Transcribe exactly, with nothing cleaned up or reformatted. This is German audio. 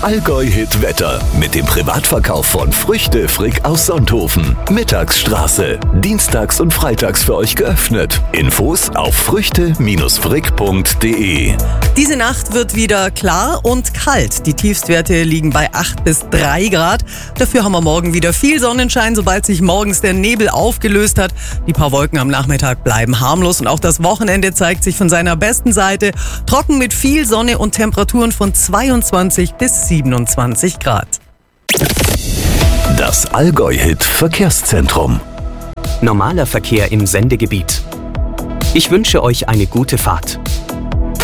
Allgäu-Hit Wetter mit dem Privatverkauf von Früchte Frick aus Sonthofen. Mittagsstraße. Dienstags und freitags für euch geöffnet. Infos auf früchte frick punkt de. Diese Nacht wird wieder klar und kalt. Die Tiefstwerte liegen bei acht bis drei Grad. Dafür haben wir morgen wieder viel Sonnenschein, sobald sich morgens der Nebel aufgelöst hat. Die paar Wolken am Nachmittag bleiben harmlos und auch das Wochenende zeigt sich von seiner besten Seite. Trocken mit viel Sonne und Temperaturen von zweiundzwanzig bis siebenundzwanzig Grad. Das Allgäu-Hit Verkehrszentrum. Normaler Verkehr im Sendegebiet. Ich wünsche euch eine gute Fahrt.